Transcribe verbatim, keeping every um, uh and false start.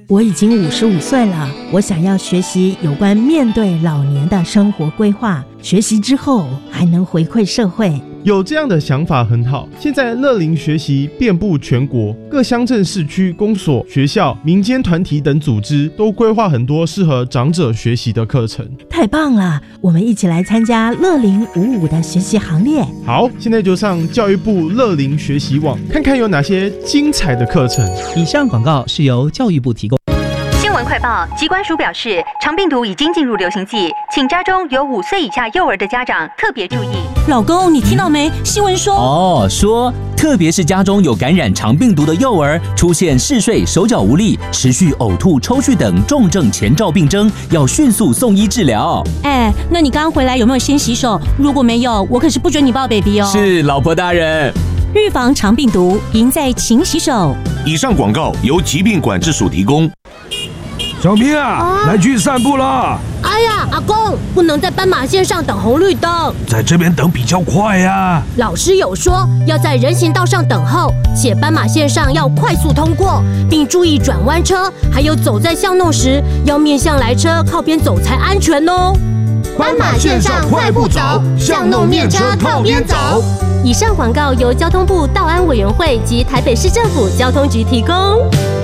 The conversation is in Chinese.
我已经五十五岁了，我想要学习有关面对老年的生活规划，学习之后还能回馈社会。 有这样的想法很好。现在乐龄学习遍布全国，各乡镇市区公所、学校、民间团体等组织都规划很多适合长者学习的课程。 太棒了，我们一起来参加乐龄五五的学习行列。 好，现在就上教育部乐龄学习网，看看有哪些精彩的课程。 以上广告是由教育部提供。 新闻快报，疾管署表示，肠病毒已经进入流行季，请家中有五岁以下幼儿的家长特别注意。 老公，你听到没？新闻说哦，说特别是家中有感染肠病毒的幼儿，出现嗜睡、手脚无力、持续呕吐、抽搐等重症前兆病征，要迅速送医治疗。 哎，那你刚刚回来有没有先洗手？如果没有，我可是不准你抱 baby 哦。 是，老婆大人。 预防肠病毒，赢在勤洗手。 以上广告由疾病管制署提供。 小明啊，啊来去散步了。 哎呀，阿公，不能在斑马线上等红绿灯， 在这边等比较快呀、啊。 老师有说，要在人行道上等候，且斑马线上要快速通过，并注意转弯车，还有走在巷弄时要面向来车，靠边走才安全哦。 斑马线上快步走，巷弄面车靠边走。 以上广告由交通部道安委员会及台北市政府交通局提供。